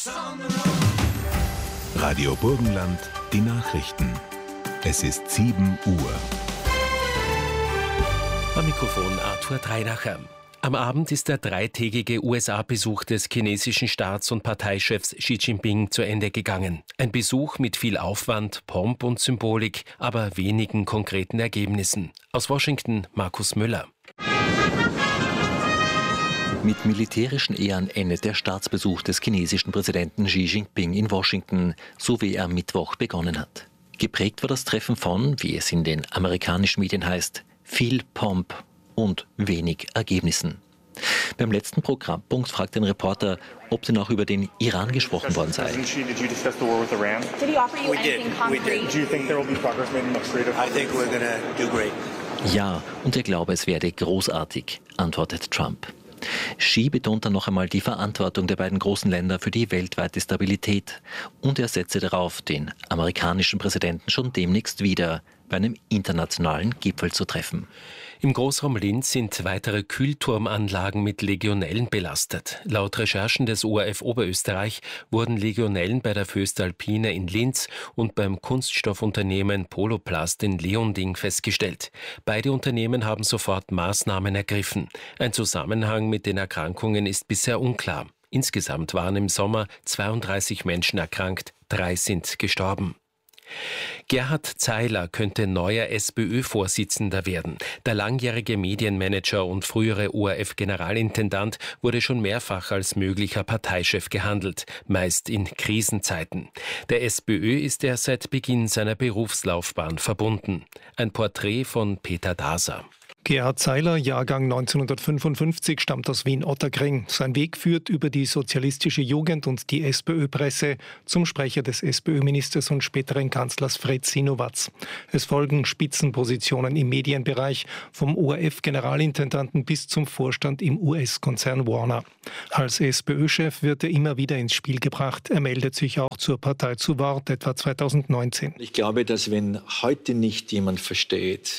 Radio Burgenland, die Nachrichten. Es ist 7 Uhr. Am Mikrofon Arthur Dreinacher. Am Abend ist der dreitägige USA-Besuch des chinesischen Staats- und Parteichefs Xi Jinping zu Ende gegangen. Ein Besuch mit viel Aufwand, Pomp und Symbolik, aber wenigen konkreten Ergebnissen. Aus Washington Markus Müller. Mit militärischen Ehren endet der Staatsbesuch des chinesischen Präsidenten Xi Jinping in Washington, so wie er am Mittwoch begonnen hat. Geprägt war das Treffen von, wie es in den amerikanischen Medien heißt, viel Pomp und wenig Ergebnissen. Beim letzten Programmpunkt fragt ein Reporter, ob denn auch über den Iran gesprochen worden sei. Ja, und er glaube, es werde großartig, antwortet Trump. Xi betont dann noch einmal die Verantwortung der beiden großen Länder für die weltweite Stabilität und er setze darauf, den amerikanischen Präsidenten schon demnächst wieder bei einem internationalen Gipfel zu treffen. Im Großraum Linz sind weitere Kühlturmanlagen mit Legionellen belastet. Laut Recherchen des ORF Oberösterreich wurden Legionellen bei der Voestalpine in Linz und beim Kunststoffunternehmen Poloplast in Leonding festgestellt. Beide Unternehmen haben sofort Maßnahmen ergriffen. Ein Zusammenhang mit den Erkrankungen ist bisher unklar. Insgesamt waren im Sommer 32 Menschen erkrankt, 3 sind gestorben. Gerhard Zeiler könnte neuer SPÖ-Vorsitzender werden. Der langjährige Medienmanager und frühere ORF-Generalintendant wurde schon mehrfach als möglicher Parteichef gehandelt, meist in Krisenzeiten. Der SPÖ ist er seit Beginn seiner Berufslaufbahn verbunden. Ein Porträt von Peter Daser. Gerhard Zeiler, Jahrgang 1955, stammt aus Wien-Ottakring. Sein Weg führt über die sozialistische Jugend und die SPÖ-Presse zum Sprecher des SPÖ-Ministers und späteren Kanzlers Fred Sinowatz. Es folgen Spitzenpositionen im Medienbereich, vom ORF-Generalintendanten bis zum Vorstand im US-Konzern Warner. Als SPÖ-Chef wird er immer wieder ins Spiel gebracht. Er meldet sich auch zur Partei zu Wort, etwa 2019. Ich glaube, dass wenn heute nicht jemand versteht,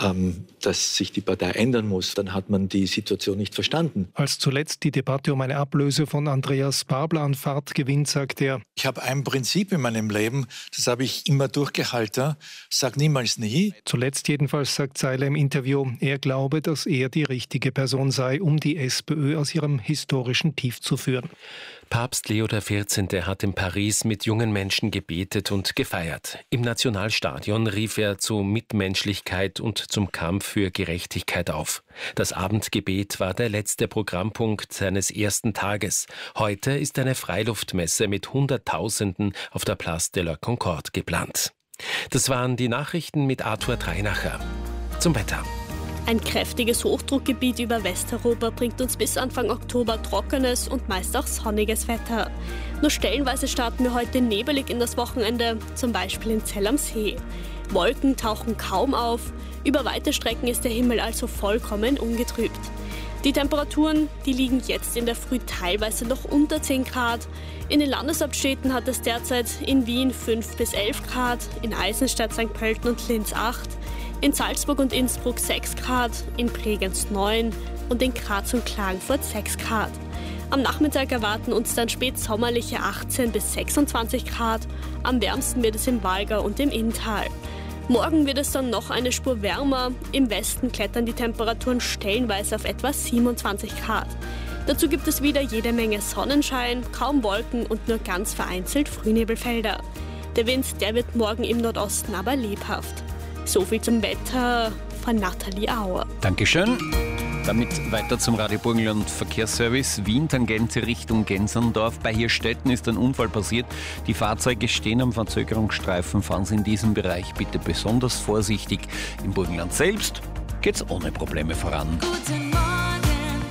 dass sich die Partei ändern muss, dann hat man die Situation nicht verstanden. Als zuletzt die Debatte um eine Ablöse von Andreas Babler an Fahrt gewinnt, sagt er: Ich habe ein Prinzip in meinem Leben, das habe ich immer durchgehalten, sag niemals nie. Zuletzt jedenfalls sagt Zeiler im Interview, er glaube, dass er die richtige Person sei, um die SPÖ aus ihrem historischen Tief zu führen. Papst Leo XIV. Hat in Paris mit jungen Menschen gebetet und gefeiert. Im Nationalstadion rief er zu Mitmenschlichkeit und zum Kampf für Gerechtigkeit auf. Das Abendgebet war der letzte Programmpunkt seines ersten Tages. Heute ist eine Freiluftmesse mit Hunderttausenden auf der Place de la Concorde geplant. Das waren die Nachrichten mit Arthur Dreinacher. Zum Wetter. Ein kräftiges Hochdruckgebiet über Westeuropa bringt uns bis Anfang Oktober trockenes und meist auch sonniges Wetter. Nur stellenweise starten wir heute nebelig in das Wochenende, zum Beispiel in Zell am See. Wolken tauchen kaum auf, über weite Strecken ist der Himmel also vollkommen ungetrübt. Die Temperaturen, die liegen jetzt in der Früh teilweise noch unter 10 Grad. In den Landeshauptstädten hat es derzeit in Wien 5 bis 11 Grad, in Eisenstadt, St. Pölten und Linz 8, in Salzburg und Innsbruck 6 Grad, in Bregenz 9 und in Graz und Klagenfurt 6 Grad. Am Nachmittag erwarten uns dann spätsommerliche 18 bis 26 Grad. Am wärmsten wird es im Walgau und im Inntal. Morgen wird es dann noch eine Spur wärmer. Im Westen klettern die Temperaturen stellenweise auf etwa 27 Grad. Dazu gibt es wieder jede Menge Sonnenschein, kaum Wolken und nur ganz vereinzelt Frühnebelfelder. Der Wind, der wird morgen im Nordosten aber lebhaft. So viel zum Wetter von Nathalie Auer. Dankeschön. Damit weiter zum Radio Burgenland Verkehrsservice. Wien, Tangente Richtung Genserndorf. Bei Hirstetten ist ein Unfall passiert. Die Fahrzeuge stehen am Verzögerungsstreifen. Fahren Sie in diesem Bereich bitte besonders vorsichtig. Im Burgenland selbst geht's ohne Probleme voran. Guten Morgen,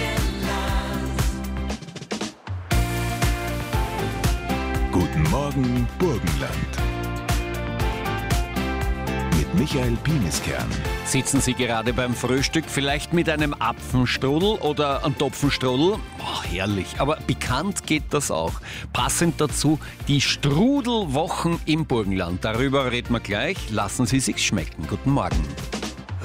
Burgenland. Guten Morgen, Burgenland. Mit Michael Pieniskern. Sitzen Sie gerade beim Frühstück, vielleicht mit einem Apfenstrudel oder einem Topfenstrudel? Oh, herrlich, aber bekannt geht das auch. Passend dazu die Strudelwochen im Burgenland. Darüber reden wir gleich. Lassen Sie sich's schmecken. Guten Morgen.